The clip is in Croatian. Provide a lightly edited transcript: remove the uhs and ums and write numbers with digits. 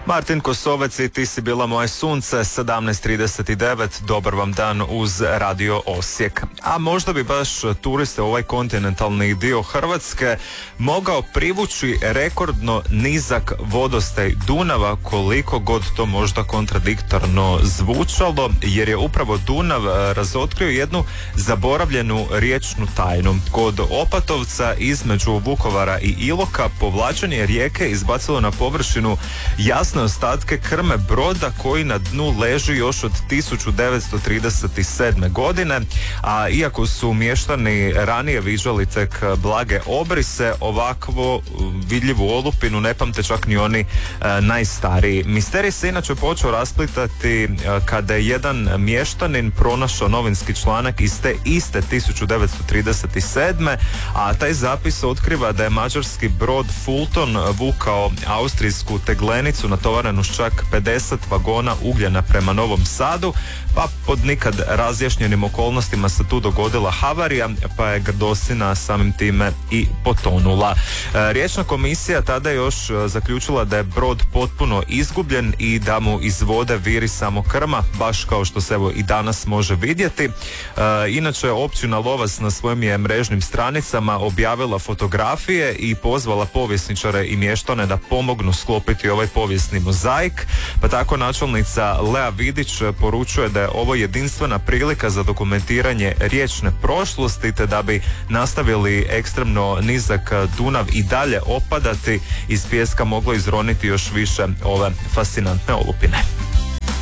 Martin Kosovec i Ti si bila moje sunce, 17:39, dobar vam dan uz Radio Osijek. A možda bi baš turiste u ovaj kontinentalni dio Hrvatske mogao privući rekordno nizak vodostaj Dunava, koliko god to možda kontradiktorno zvučalo, jer je upravo Dunav razotkrio jednu zaboravljenu riječnu tajnu. Kod Opatovca između Vukovara i Iloka povlačenje rijeke izbacilo na površinu jasne ostatke krme broda koji na dnu leži još od 1937. godine, a iako su mještani ranije viđali tek blage obrise, ovakvo vidljivu olupinu ne pamte čak ni oni najstariji. Misterij se inače počeo rasplitati kada je jedan mještanin pronašao novinski članak iz te iste 1937. a taj zapis otkriva da je mađarski brod Fulton vukao austrijsku teglenicu natovarenu s čak 50 vagona ugljena prema Novom Sadu, pa pod nikad razjašnjenim okolnostima se tu dogodila havarija, pa je grdosina samim time i potonula. Riječna komisija tada još zaključila da je brod potpuno izgubljen i da mu iz vode viri samo krma, baš kao što se evo i danas može vidjeti. Inače, općina Lovas na svojim je mrežnim stranicama objavila fotografije i pozvala povjesničare i mještane da pomognu sklopiti ovaj povijesni mozaik, pa tako načelnica Lea Vidić poručuje da je ovo jedinstvena prilika za dokumentiranje riječne prošlosti, te da bi nastavili ekstremno nizak Dunav i dalje opadati, iz pijeska moglo izroniti još više ove fascinantne olupine.